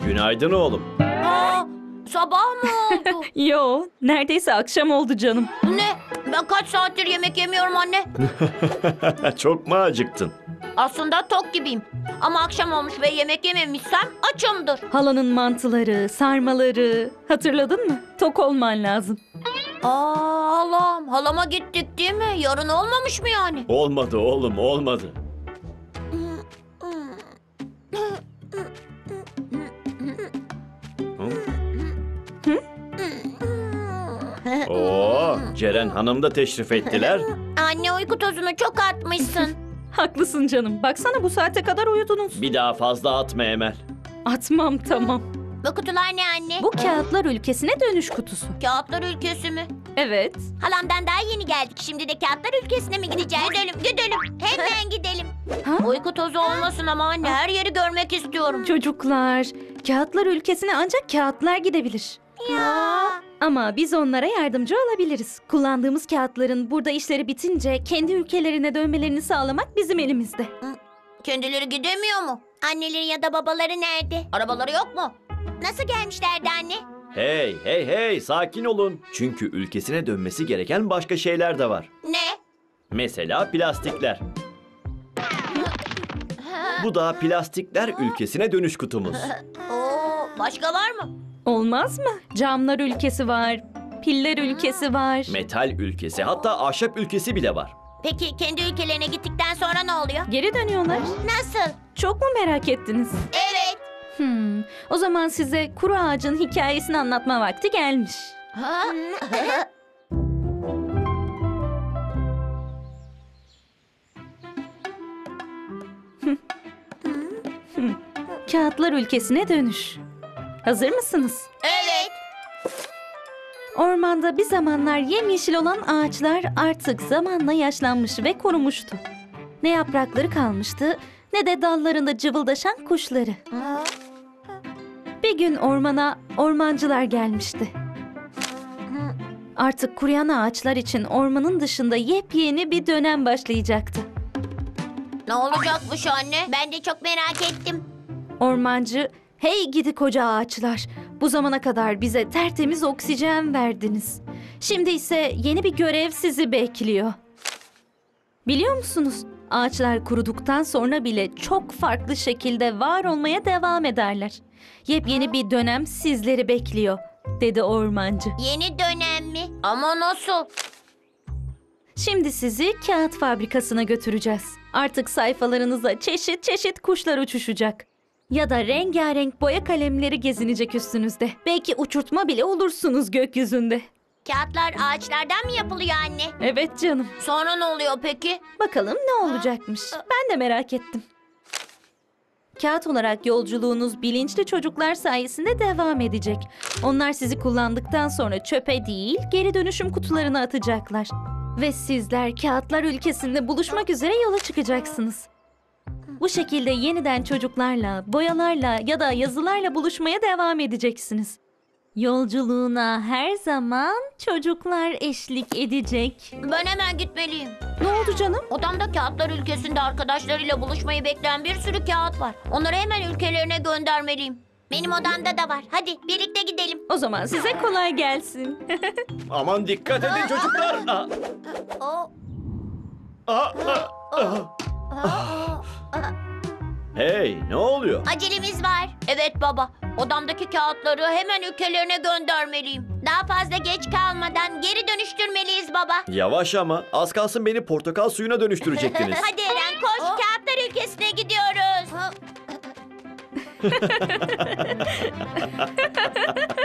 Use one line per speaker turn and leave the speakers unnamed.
Günaydın oğlum.
Aa, sabah mı oldu?
Yo, neredeyse akşam oldu canım.
Ne? Ben kaç saattir yemek yemiyorum anne.
Çok mu acıktın?
Aslında tok gibiyim. Ama akşam olmuş ve yemek yememişsem açımdır.
Halanın mantıları, sarmaları. Hatırladın mı? Tok olman lazım.
Halama gittik değil mi? Yarın olmamış mı yani?
Olmadı oğlum, olmadı. Oo, Ceren Hanım da teşrif ettiler.
Anne uyku tozunu çok atmışsın.
Haklısın canım. Baksana bu saate kadar uyudunuz.
Bir daha fazla atma Emel.
Atmam tamam.
Bu kutular ne anne?
Bu kağıtlar ülkesine dönüş kutusu.
Kağıtlar ülkesi mi?
Evet.
Halamdan daha yeni geldik. Şimdi de kağıtlar ülkesine mi gideceğiz? Gidelim. Hemen gidelim.
Ha?
Uyku tozu olmasın ama anne. Her yeri görmek istiyorum.
Çocuklar, kağıtlar ülkesine ancak kağıtlar gidebilir.
Ya.
Ama biz onlara yardımcı olabiliriz. Kullandığımız kağıtların burada işleri bitince kendi ülkelerine dönmelerini sağlamak bizim elimizde.
Kendileri gidemiyor mu? Anneleri ya da babaları nerede? Arabaları yok mu? Nasıl gelmişlerdi anne?
Hey, sakin olun. Çünkü ülkesine dönmesi gereken başka şeyler de var.
Ne?
Mesela plastikler. Bu da plastikler ülkesine dönüş kutumuz.
Başka var mı?
Olmaz mı? Camlar ülkesi var, piller ülkesi var.
Metal ülkesi, hatta ahşap ülkesi bile var.
Peki kendi ülkelerine gittikten sonra ne oluyor?
Geri dönüyorlar.
Nasıl?
Çok mu merak ettiniz?
Evet.
O zaman size kuru ağacın hikayesini anlatma vakti gelmiş. Kağıtlar ülkesine dönüş. Hazır mısınız?
Evet.
Ormanda bir zamanlar yemyeşil olan ağaçlar artık zamanla yaşlanmış ve kurumuştu. Ne yaprakları kalmıştı ne de dallarında cıvıldaşan kuşları. Bir gün ormana ormancılar gelmişti. Artık kuruyan ağaçlar için ormanın dışında yepyeni bir dönem başlayacaktı.
Ne olacakmış anne? Ben de çok merak ettim.
Ormancı, "Hey gidi koca ağaçlar, bu zamana kadar bize tertemiz oksijen verdiniz. Şimdi ise yeni bir görev sizi bekliyor. Biliyor musunuz? Ağaçlar kuruduktan sonra bile çok farklı şekilde var olmaya devam ederler. Yepyeni bir dönem sizleri bekliyor," dedi ormancı.
Yeni dönem mi? Ama nasıl?
Şimdi sizi kağıt fabrikasına götüreceğiz. Artık sayfalarınıza çeşit çeşit kuşlar uçuşacak. Ya da rengarenk boya kalemleri gezinecek üstünüzde. Belki uçurtma bile olursunuz gökyüzünde.
Kağıtlar ağaçlardan mı yapılıyor anne?
Evet canım.
Sonra ne oluyor peki?
Bakalım ne olacakmış. Ben de merak ettim. Kağıt olarak yolculuğunuz bilinçli çocuklar sayesinde devam edecek. Onlar sizi kullandıktan sonra çöpe değil, geri dönüşüm kutularına atacaklar. Ve sizler kağıtlar ülkesinde buluşmak üzere yola çıkacaksınız. Bu şekilde yeniden çocuklarla, boyalarla ya da yazılarla buluşmaya devam edeceksiniz. Yolculuğuna her zaman çocuklar eşlik edecek.
Ben hemen gitmeliyim.
Ne oldu canım?
Odamda kağıtlar ülkesinde arkadaşlarıyla buluşmayı bekleyen bir sürü kağıt var. Onları hemen ülkelerine göndermeliyim. Benim odamda da var. Hadi birlikte gidelim.
O zaman size kolay gelsin.
Aman dikkat edin çocuklar.
O,
Hey, ne oluyor?
acelemiz var. Evet baba. Odamdaki kağıtları hemen ülkelerine göndermeliyim. Daha fazla geç kalmadan geri dönüştürmeliyiz baba.
Yavaş ama, az kalsın beni portakal suyuna dönüştürecektiniz.
Hadi Eren koş. Kağıtlar ülkesine gidiyoruz.